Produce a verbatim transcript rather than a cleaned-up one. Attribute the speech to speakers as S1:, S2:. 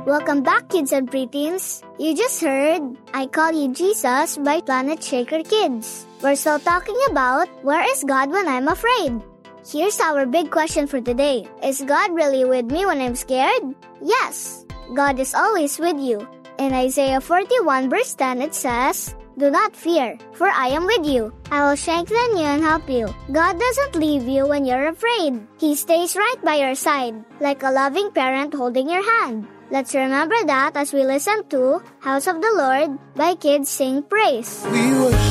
S1: Welcome back, kids and preteens. You just heard I Call You Jesus by Planet Shaker Kids. We're still talking about where is God when I'm afraid? Here's our big question for today. Is God really with me when I'm scared? Yes, God is always with you. In Isaiah forty-one verse ten it says, "Do not fear, for I am with you. I will strengthen you and help you." God doesn't leave you when you're afraid. He stays right by your side, like a loving parent holding your hand. Let's remember that as we listen to House of the Lord by Kids Sing Praise.
S2: We worship